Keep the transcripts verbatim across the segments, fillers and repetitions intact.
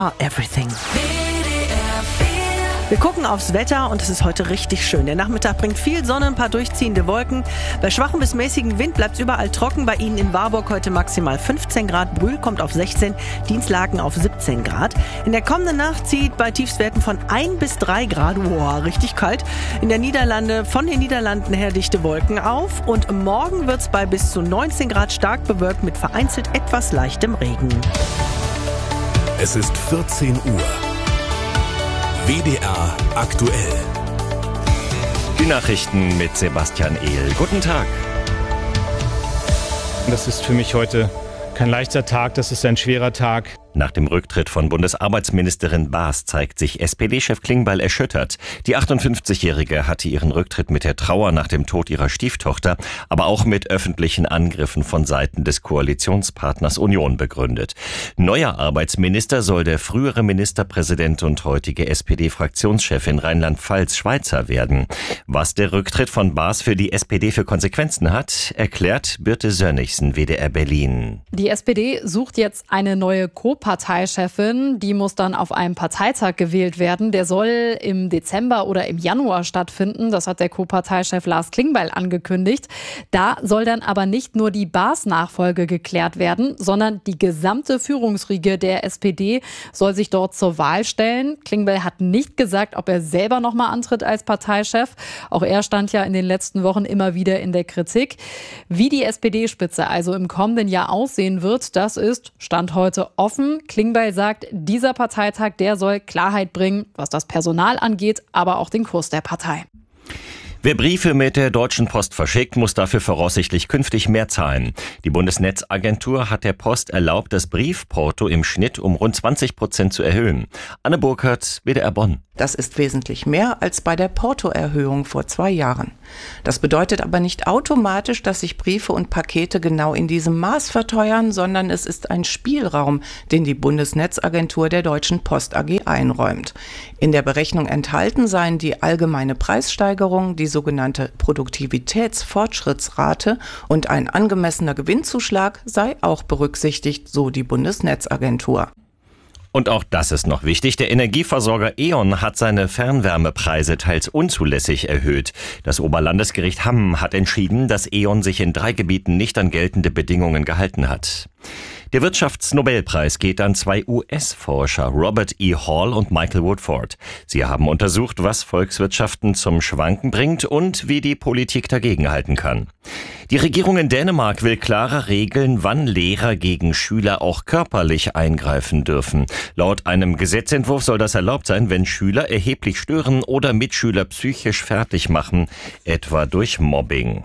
Everything. Wir gucken aufs Wetter und es ist heute richtig schön. Der Nachmittag bringt viel Sonne, ein paar durchziehende Wolken. Bei schwachem bis mäßigem Wind bleibt es überall trocken. Bei Ihnen in Warburg heute maximal fünfzehn Grad. Brühl kommt auf sechzehn, Dienstlaken auf siebzehn Grad. In der kommenden Nacht zieht bei Tiefstwerten von ein bis drei Grad, wow, richtig kalt, in der Niederlande, von den Niederlanden her dichte Wolken auf. Und morgen wird es bei bis zu neunzehn Grad stark bewölkt mit vereinzelt etwas leichtem Regen. Es ist vierzehn Uhr. W D R aktuell. Die Nachrichten mit Sebastian Ehl. Guten Tag. Das ist für mich heute kein leichter Tag, das ist ein schwerer Tag. Nach dem Rücktritt von Bundesarbeitsministerin Baas zeigt sich S P D-Chef Klingbeil erschüttert. Die achtundfünfzigjährige hatte ihren Rücktritt mit der Trauer nach dem Tod ihrer Stieftochter, aber auch mit öffentlichen Angriffen von Seiten des Koalitionspartners Union begründet. Neuer Arbeitsminister soll der frühere Ministerpräsident und heutige S P D-Fraktionschefin Rheinland-Pfalz Schweizer werden. Was der Rücktritt von Baas für die S P D für Konsequenzen hat, erklärt Birte Sönnigsen, W D R Berlin. Die S P D sucht jetzt eine neue Co-Parteichefin. Die muss dann auf einem Parteitag gewählt werden. Der soll im Dezember oder im Januar stattfinden. Das hat der Co-Parteichef Lars Klingbeil angekündigt. Da soll dann aber nicht nur die Baas-Nachfolge geklärt werden, sondern die gesamte Führungsriege der S P D soll sich dort zur Wahl stellen. Klingbeil hat nicht gesagt, ob er selber nochmal antritt als Parteichef. Auch er stand ja in den letzten Wochen immer wieder in der Kritik. Wie die S P D-Spitze also im kommenden Jahr aussehen wird, das ist Stand heute offen. Klingbeil sagt, dieser Parteitag, der soll Klarheit bringen, was das Personal angeht, aber auch den Kurs der Partei. Wer Briefe mit der Deutschen Post verschickt, muss dafür voraussichtlich künftig mehr zahlen. Die Bundesnetzagentur hat der Post erlaubt, das Briefporto im Schnitt um rund zwanzig Prozent zu erhöhen. Anne Burkhardt, W D R Bonn. Das ist wesentlich mehr als bei der Portoerhöhung vor zwei Jahren. Das bedeutet aber nicht automatisch, dass sich Briefe und Pakete genau in diesem Maß verteuern, sondern es ist ein Spielraum, den die Bundesnetzagentur der Deutschen Post A G einräumt. In der Berechnung enthalten seien die allgemeine Preissteigerung, die sogenannte Produktivitätsfortschrittsrate und ein angemessener Gewinnzuschlag sei auch berücksichtigt, so die Bundesnetzagentur. Und auch das ist noch wichtig. Der Energieversorger E.ON hat seine Fernwärmepreise teils unzulässig erhöht. Das Oberlandesgericht Hamm hat entschieden, dass E.ON sich in drei Gebieten nicht an geltende Bedingungen gehalten hat. Der Wirtschaftsnobelpreis geht an zwei U S-Forscher, Robert E. Hall und Michael Woodford. Sie haben untersucht, was Volkswirtschaften zum Schwanken bringt und wie die Politik dagegenhalten kann. Die Regierung in Dänemark will klarer regeln, wann Lehrer gegen Schüler auch körperlich eingreifen dürfen. Laut einem Gesetzentwurf soll das erlaubt sein, wenn Schüler erheblich stören oder Mitschüler psychisch fertig machen, etwa durch Mobbing.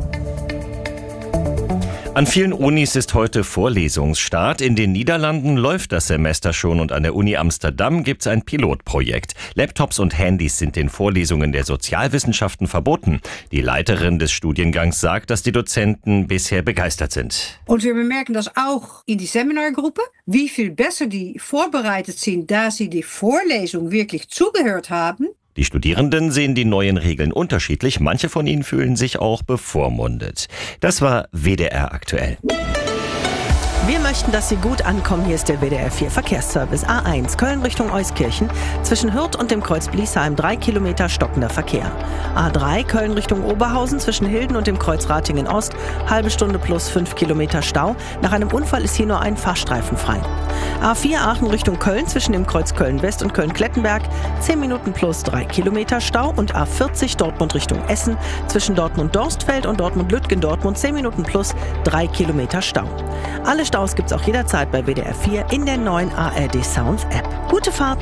An vielen Unis ist heute Vorlesungsstart. In den Niederlanden läuft das Semester schon und an der Uni Amsterdam gibt's ein Pilotprojekt. Laptops und Handys sind den Vorlesungen der Sozialwissenschaften verboten. Die Leiterin des Studiengangs sagt, dass die Dozenten bisher begeistert sind. Und wir bemerken das auch in die Seminargruppen, wie viel besser die vorbereitet sind, da sie die Vorlesung wirklich zugehört haben. Die Studierenden sehen die neuen Regeln unterschiedlich. Manche von ihnen fühlen sich auch bevormundet. Das war W D R aktuell. Wir möchten, dass Sie gut ankommen. Hier ist der W D R vier Verkehrsservice. A eins, Köln Richtung Euskirchen. Zwischen Hürth und dem Kreuz Bliesheim drei Kilometer stockender Verkehr. A drei, Köln Richtung Oberhausen. Zwischen Hilden und dem Kreuz Ratingen Ost. Halbe Stunde plus fünf Kilometer Stau. Nach einem Unfall ist hier nur ein Fahrstreifen frei. A vier, Aachen Richtung Köln. Zwischen dem Kreuz Köln West und Köln-Klettenberg. zehn Minuten plus drei Kilometer Stau. Und A vierzig, Dortmund Richtung Essen. Zwischen Dortmund-Dorstfeld und Dortmund-Lütgendortmund. zehn Minuten plus drei Kilometer Stau. Alle Staus gibt's auch jederzeit bei W D R vier in der neuen A R D Sounds App. Gute Fahrt!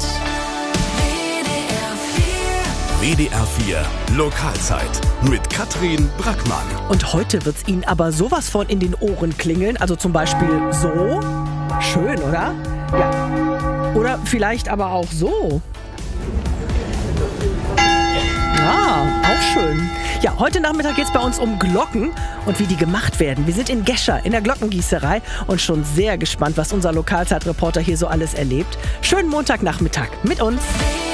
W D R vier Lokalzeit mit Katrin Brackmann. Und heute wird's Ihnen aber sowas von in den Ohren klingeln. Also zum Beispiel so. Schön, oder? Ja. Oder vielleicht aber auch so. Ja, auch schön. Ja, heute Nachmittag geht es bei uns um Glocken und wie die gemacht werden. Wir sind in Gescher in der Glockengießerei und schon sehr gespannt, was unser Lokalzeitreporter hier so alles erlebt. Schönen Montagnachmittag mit uns.